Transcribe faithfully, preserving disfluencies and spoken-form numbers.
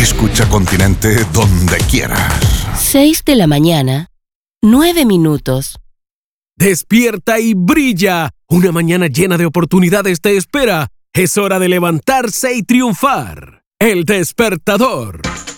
Escucha Continente donde quieras. Seis de la mañana, nueve minutos. Despierta y brilla. Una mañana llena de oportunidades te espera. Es hora de levantarse y triunfar. El Despertador.